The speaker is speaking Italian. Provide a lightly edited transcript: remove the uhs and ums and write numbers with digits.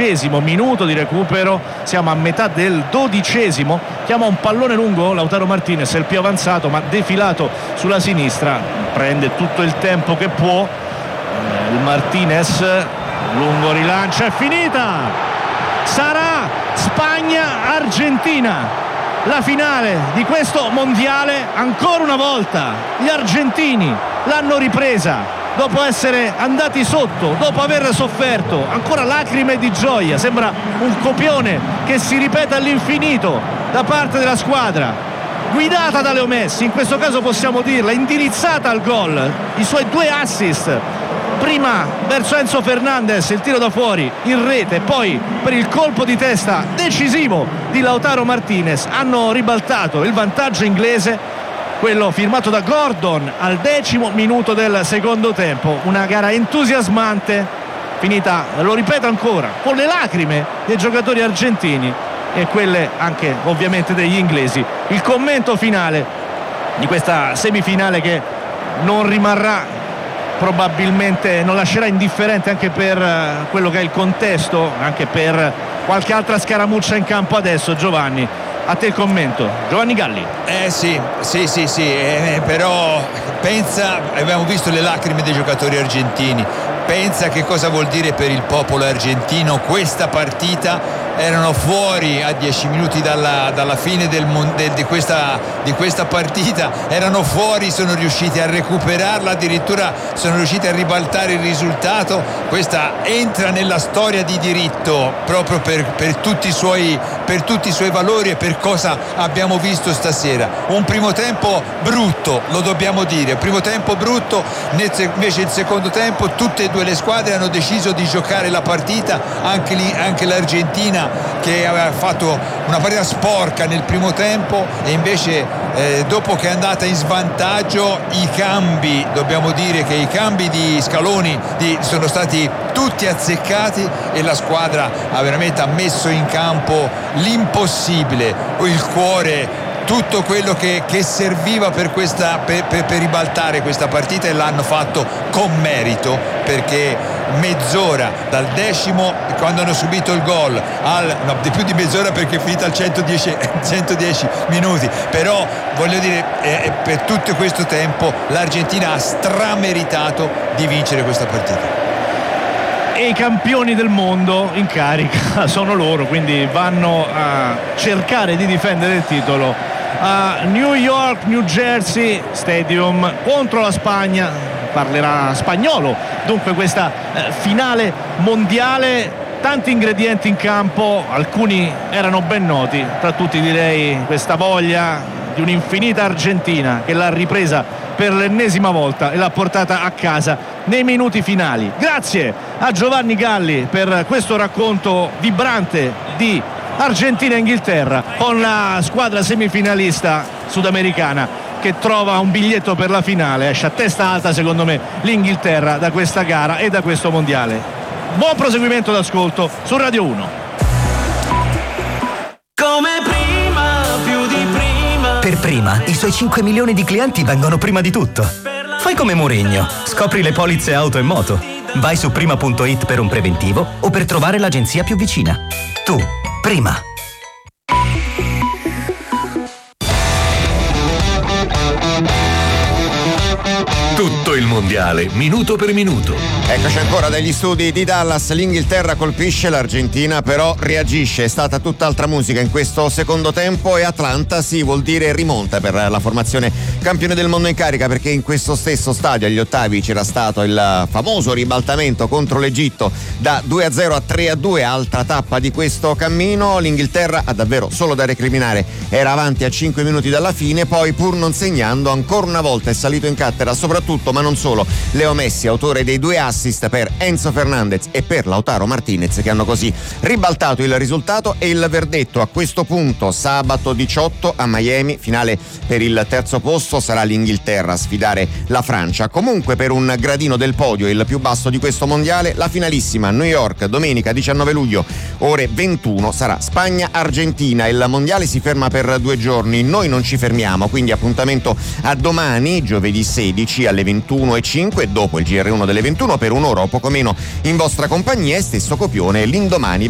13° minuto di recupero, siamo a metà del 12°. Chiama un pallone lungo Lautaro Martinez, è il più avanzato ma defilato sulla sinistra, prende tutto il tempo che può. Il Martinez, lungo rilancio, è finita. Sarà Spagna-Argentina, la finale di questo mondiale. Ancora una volta gli argentini l'hanno ripresa dopo essere andati sotto, dopo aver sofferto. Ancora lacrime di gioia, sembra un copione che si ripete all'infinito da parte della squadra guidata da Leo Messi, in questo caso possiamo dirla, indirizzata al gol. I suoi 2 assist, prima verso Enzo Fernandez, il tiro da fuori in rete, poi per il colpo di testa decisivo di Lautaro Martinez, hanno ribaltato il vantaggio inglese, quello firmato da Gordon al 10° minuto del secondo tempo. Una gara entusiasmante, finita, lo ripeto ancora, con le lacrime dei giocatori argentini e quelle anche ovviamente degli inglesi. Il commento finale di questa semifinale che non rimarrà, probabilmente non lascerà indifferente, anche per quello che è il contesto, anche per qualche altra scaramuccia in campo adesso. Giovanni, a te il commento. Giovanni Galli. Sì, però pensa, abbiamo visto le lacrime dei giocatori argentini, pensa che cosa vuol dire per il popolo argentino questa partita. Erano fuori a 10 minuti dalla fine di questa partita, erano fuori, sono riusciti a recuperarla, addirittura sono riusciti a ribaltare il risultato. Questa entra nella storia di diritto proprio per tutti i suoi valori e per cosa abbiamo visto stasera. Un primo tempo brutto, lo dobbiamo dire, un primo tempo brutto, invece il secondo tempo tutte e 2 le squadre hanno deciso di giocare la partita, anche l'Argentina che aveva fatto una partita sporca nel primo tempo, e invece dopo che è andata in svantaggio, dobbiamo dire che i cambi di Scaloni sono stati tutti azzeccati e la squadra ha veramente messo in campo l'impossibile, il cuore, tutto quello che serviva per ribaltare questa partita, e l'hanno fatto con merito, perché mezz'ora dal 10°, quando hanno subito il gol, di più di mezz'ora perché è finita al 110 minuti, però voglio dire, per tutto questo tempo l'Argentina ha strameritato di vincere questa partita. E i campioni del mondo in carica sono loro, quindi vanno a cercare di difendere il titolo a New York, New Jersey Stadium contro la Spagna. Parlerà spagnolo dunque questa finale mondiale. Tanti ingredienti in campo, alcuni erano ben noti, tra tutti direi questa voglia di un'infinita Argentina che l'ha ripresa per l'ennesima volta e l'ha portata a casa nei minuti finali. Grazie a Giovanni Galli per questo racconto vibrante di Argentina e Inghilterra, con la squadra semifinalista sudamericana che trova un biglietto per la finale. Esce a testa alta secondo me l'Inghilterra da questa gara e da questo mondiale. Buon proseguimento d'ascolto su Radio 1. Come prima, più di prima. Per Prima, i suoi 5 milioni di clienti vengono prima di tutto. Fai come Mourinho, scopri le polizze auto e moto. Vai su prima.it per un preventivo o per trovare l'agenzia più vicina. Tu, Prima. Tutto il mondiale, minuto per minuto. Eccoci ancora dagli studi di Dallas. L'Inghilterra colpisce, l'Argentina però reagisce. È stata tutt'altra musica in questo secondo tempo, e Atlanta vuol dire rimonta per la formazione campione del mondo in carica, perché in questo stesso stadio agli ottavi c'era stato il famoso ribaltamento contro l'Egitto da 2-0 a 3-2, altra tappa di questo cammino. L'Inghilterra ha davvero solo da recriminare, era avanti a 5 minuti dalla fine, poi pur non segnando ancora una volta è salito in cattedra soprattutto, ma non solo, Leo Messi, autore dei 2 assist per Enzo Fernandez e per Lautaro Martinez, che hanno così ribaltato il risultato e il verdetto. A questo punto sabato 18 a Miami, finale per il terzo posto, sarà l'Inghilterra a sfidare la Francia. Comunque per un gradino del podio, il più basso di questo mondiale, la finalissima a New York domenica 19 luglio ore 21 sarà Spagna-Argentina. Il mondiale si ferma per 2 giorni, noi non ci fermiamo, quindi appuntamento a domani giovedì 16 alle 21:05 dopo il GR1 delle 21 per un'ora o poco meno in vostra compagnia, e stesso copione l'indomani